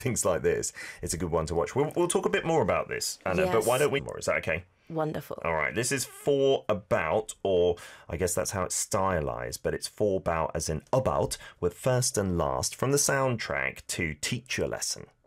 things like this, it's a good one to watch. We'll talk a bit more about this, Anna, but Yes. why don't we more? Is that okay? Wonderful. All right, this is for about, or I guess that's how it's stylized, but it's for about as in about, with first and last from the soundtrack to Teach Your Lesson.